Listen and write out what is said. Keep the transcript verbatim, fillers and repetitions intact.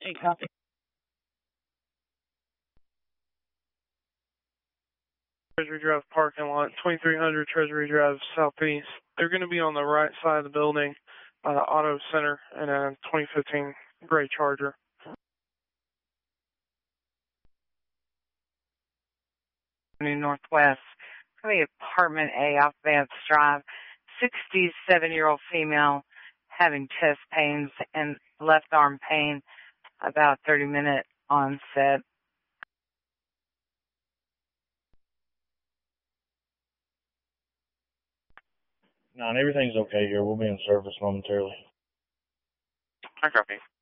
Eight copy. Treasury Drive parking lot, twenty-three hundred Treasury Drive Southeast. They're going to be on the right side of the building by the Auto Center in a twenty fifteen gray Charger. Northwest, probably apartment A off Vance Drive. sixty-seven-year-old female having chest pains and left arm pain, about thirty minute onset. No, everything's okay here. We'll be in service momentarily. I copy.